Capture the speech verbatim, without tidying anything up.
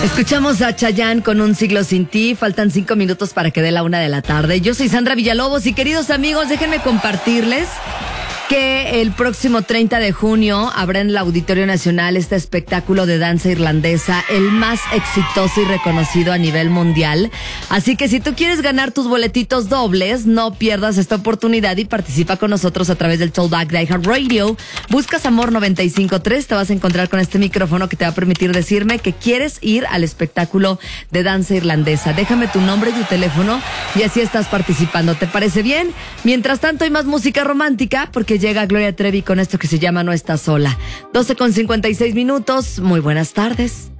Escuchamos a Chayanne con Un Siglo Sin Ti. Faltan cinco minutos para que dé la una de la tarde. Yo soy Sandra Villalobos y queridos amigos, déjenme compartirles que el próximo treinta de junio habrá en el Auditorio Nacional este espectáculo de danza irlandesa, el más exitoso y reconocido a nivel mundial. Así que si tú quieres ganar tus boletitos dobles, no pierdas esta oportunidad y participa con nosotros a través del Talkback de iHeartRadio. Buscas Amor noventa y cinco punto tres, te vas a encontrar con este micrófono que te va a permitir decirme que quieres ir al espectáculo de danza irlandesa. Déjame tu nombre y tu teléfono y así estás participando. ¿Te parece bien? Mientras tanto hay más música romántica porque llega Gloria Trevi con esto que se llama No Estás Sola. doce con cincuenta y seis minutos. Muy buenas tardes.